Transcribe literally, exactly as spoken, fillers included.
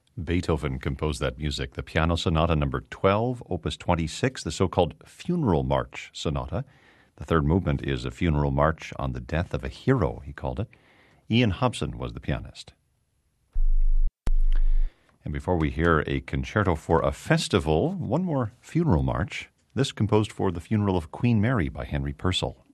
Beethoven composed that music, the Piano Sonata number twelve, opus twenty-six, the so-called Funeral March Sonata. The third movement is a funeral march on the death of a hero, he called it. Ian Hobson was the pianist. And before we hear a concerto for a festival, one more funeral march, this composed for the funeral of Queen Mary by Henry Purcell.